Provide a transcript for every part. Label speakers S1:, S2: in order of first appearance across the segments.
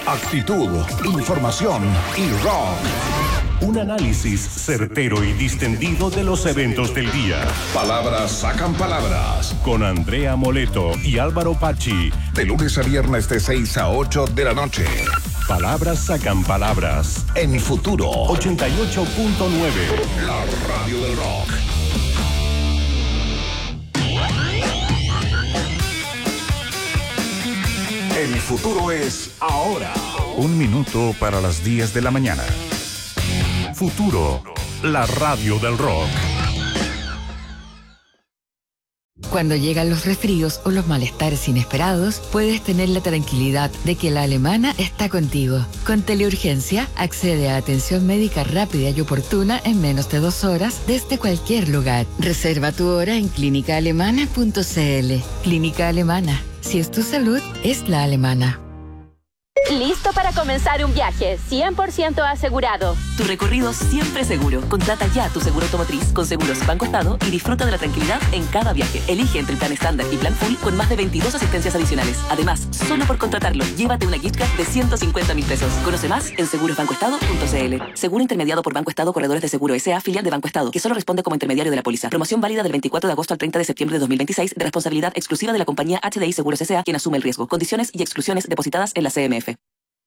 S1: actitud, información y rock. Un análisis certero y distendido de los eventos del día. Palabras sacan palabras. Con Andrea Moleto y Álvaro Pachi. De lunes a viernes de 6 a 8 de la noche. Palabras sacan palabras. En Futuro 88.9. La radio del rock. El futuro es ahora. 1 minuto para las 10 de la mañana. Futuro, la radio del rock.
S2: Cuando llegan los resfríos o los malestares inesperados, puedes tener la tranquilidad de que la alemana está contigo. Con Teleurgencia, accede a atención médica rápida y oportuna en menos de 2 horas desde cualquier lugar. Reserva tu hora en clínicaalemana.cl. Clínica Alemana. Si es tu salud, es la alemana.
S3: ¿Listo para comenzar un viaje 100% asegurado?
S4: Tu recorrido siempre seguro. Contrata ya tu seguro automotriz con Seguros Banco Estado y disfruta de la tranquilidad en cada viaje. Elige entre el plan estándar y plan full con más de 22 asistencias adicionales. Además, solo por contratarlo, llévate una gift card de 150.000 pesos. Conoce más en segurosbancoestado.cl. Seguro intermediado por Banco Estado Corredores de Seguro S.A., filial de Banco Estado, que solo responde como intermediario de la póliza. Promoción válida del 24 de agosto al 30 de septiembre de 2026, de responsabilidad exclusiva de la compañía HDI Seguros S.A., quien asume el riesgo. Condiciones y exclusiones depositadas en la CMF.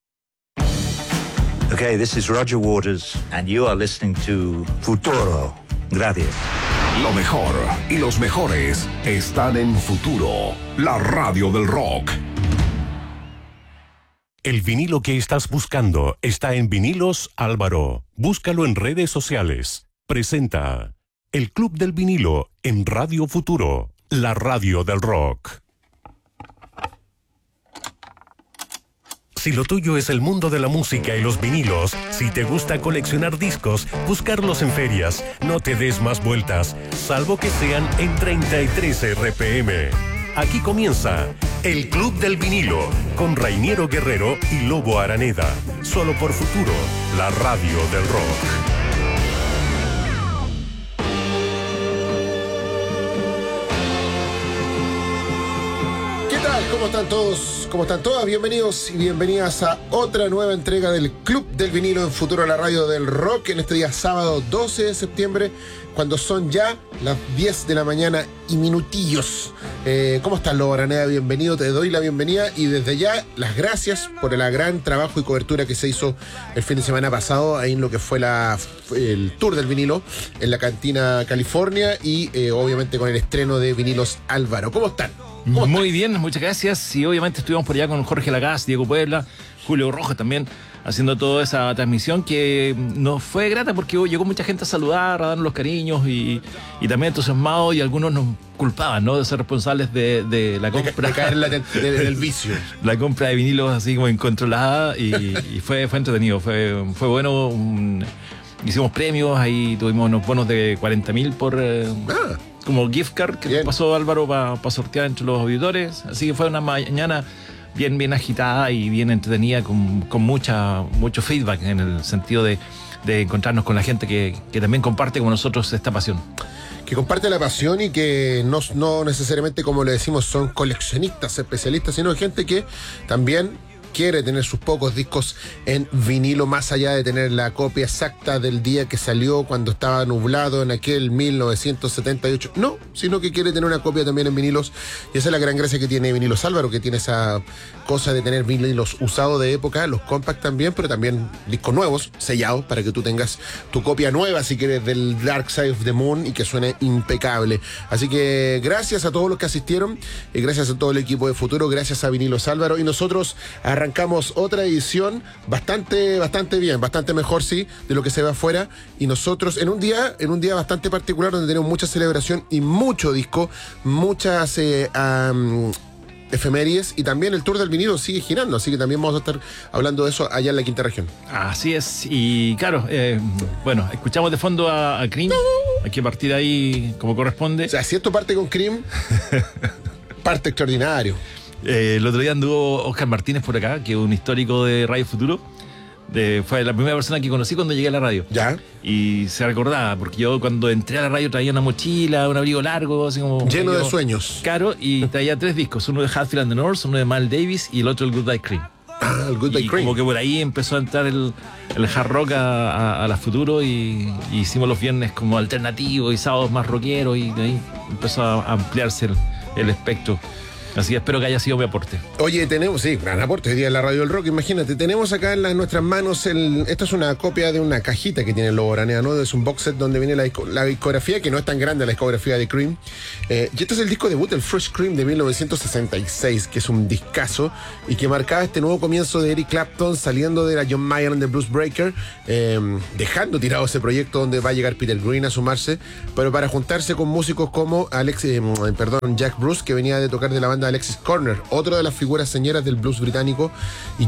S5: Okay, this is Roger Waters, and you are listening to Futuro. Gracias.
S1: Lo mejor y los mejores están en Futuro, la radio del rock. El vinilo que estás buscando está en Vinilos Álvaro. Búscalo en redes sociales. Presenta el Club del Vinilo en Radio Futuro, la radio del rock. Si lo tuyo es el mundo de la música y los vinilos, si te gusta coleccionar discos, buscarlos en ferias, no te des más vueltas, salvo que sean en 33 RPM. Aquí comienza el Club del Vinilo, con Rainiero Guerrero y Lobo Araneda. Solo por Futuro, la radio del rock.
S6: ¿Cómo están todos? ¿Cómo están todas? Bienvenidos y bienvenidas a otra nueva entrega del Club del Vinilo en Futuro, la radio del rock, en este día sábado 12 de septiembre, cuando son ya las 10 de la mañana y minutillos. ¿Cómo estás, Lobo Araneda? Bienvenido, te doy la bienvenida y desde ya las gracias por el gran trabajo y cobertura que se hizo el fin de semana pasado ahí en lo que fue el Tour del Vinilo en la Cantina California y obviamente con el estreno de Vinilos Álvaro. ¿Cómo están?
S7: Muy bien, muchas gracias. Y obviamente estuvimos por allá con Jorge Lagaz, Diego Puebla, Julio Rojo también, haciendo toda esa transmisión que nos fue grata porque llegó mucha gente a saludar, a darnos los cariños y también entusiasmados, y algunos nos culpaban, ¿no?, de ser responsables de la compra.
S6: De caer del vicio.
S7: La compra de vinilos así como incontrolada y fue entretenido, fue bueno. Hicimos premios, ahí tuvimos unos bonos de 40.000 por... como gift card que nos pasó Álvaro para sortear entre los auditores. Así que fue una mañana bien agitada y bien entretenida, con mucho feedback, en el sentido de encontrarnos con la gente que también comparte con nosotros esta pasión.
S6: Que comparte la pasión y que no necesariamente, como le decimos, son coleccionistas, especialistas, sino gente que también quiere tener sus pocos discos en vinilo, más allá de tener la copia exacta del día que salió cuando estaba nublado en aquel 1978. No, sino que quiere tener una copia también en vinilos. Y esa es la gran gracia que tiene Vinilos Álvaro, que tiene esa cosa de tener vinilos usados de época, los compact también, pero también discos nuevos, sellados, para que tú tengas tu copia nueva, si quieres, del Dark Side of the Moon, y que suene impecable. Así que gracias a todos los que asistieron, y gracias a todo el equipo de Futuro, gracias a Vinilos Álvaro, y nosotros arrancamos otra edición bastante bien, bastante mejor, sí, de lo que se ve afuera, y nosotros en un día bastante particular, donde tenemos mucha celebración y mucho disco, muchas efemérides, y también el Tour del Vinilo sigue girando, así que también vamos a estar hablando de eso allá en la quinta región.
S7: Así es, y claro, bueno, escuchamos de fondo a Cream, hay que partir ahí como corresponde.
S6: O sea, si esto parte con Cream, parte extraordinario.
S7: El otro día anduvo Oscar Martínez por acá, que es un histórico de Radio Futuro. Fue la primera persona que conocí cuando llegué a la radio.
S6: ¿Ya?
S7: Y se recordaba, porque yo cuando entré a la radio traía una mochila, un abrigo largo, así como...
S6: lleno de sueños.
S7: Caro, y traía 3 discos, uno de Hatfield and the North, uno de Miles Davis y el otro el Goodbye Cream.
S6: El Goodbye
S7: y
S6: Cream.
S7: como que por ahí empezó a entrar el hard rock a la futuro y hicimos los viernes como alternativos y sábados más rockeros y de ahí empezó a ampliarse el espectro. Así que espero que haya sido mi aporte.
S6: Oye, tenemos, sí, gran aporte hoy día en la Radio del Rock, imagínate, tenemos acá en nuestras manos, esto es una copia de una cajita que tiene el Lobo Aranea, ¿no? Es un box set donde viene la discografía, que no es tan grande la discografía de Cream. Y este es el disco debut, el Fresh Cream de 1966, que es un discazo y que marcaba este nuevo comienzo de Eric Clapton saliendo de la John Mayer and the Blues Breaker, dejando tirado ese proyecto donde va a llegar Peter Green a sumarse, pero para juntarse con músicos como Jack Bruce, que venía de tocar de la banda Alexis Corner, otro de las figuras señeras del blues británico, y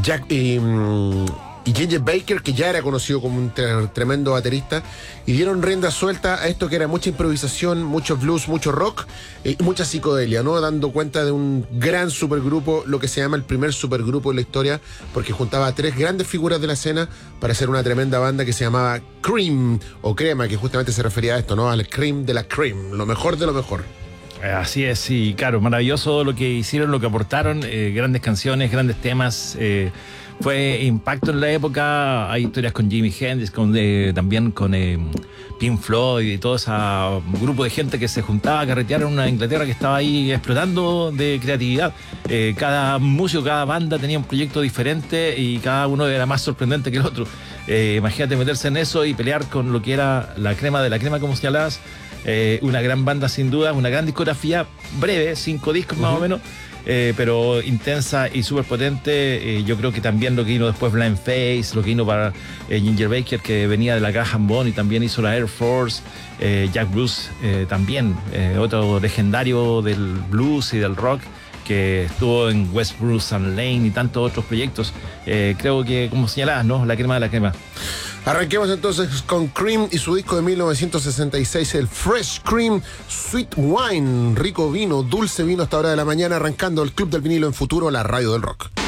S6: Ginger Baker, que ya era conocido como un tremendo baterista, y dieron rienda suelta a esto que era mucha improvisación, mucho blues, mucho rock y mucha psicodelia, ¿no? Dando cuenta de un gran supergrupo, lo que se llama el primer supergrupo en la historia, porque juntaba a 3 grandes figuras de la escena para hacer una tremenda banda que se llamaba Cream, o Crema, que justamente se refería a esto, ¿no? Al cream de la cream, lo mejor de lo mejor.
S7: Así es, y claro, maravilloso lo que hicieron, lo que aportaron, grandes canciones, grandes temas, fue impacto en la época. Hay historias con Jimi Hendrix, también con Pink Floyd y todo ese grupo de gente que se juntaba a carretear en una Inglaterra que estaba ahí explotando de creatividad. Cada músico, cada banda tenía un proyecto diferente y cada uno era más sorprendente que el otro. Imagínate meterse en eso y pelear con lo que era la crema de la crema, como señalabas. Una gran banda sin duda, una gran discografía breve, 5 discos más o menos, pero intensa y súper potente. Yo creo que también lo que vino después Blind Faith, lo que vino para Ginger Baker, que venía de la Graham Bond y también hizo la Air Force, Jack Bruce también, otro legendario del blues y del rock, que estuvo en West Bruce and Lane y tantos otros proyectos. Creo que, como señalabas, ¿no? La crema de la crema.
S6: Arranquemos entonces con Cream y su disco de 1966, el Fresh Cream Sweet Wine, rico vino, dulce vino hasta hora de la mañana, arrancando el Club del Vinilo en Futuro, la Radio del Rock.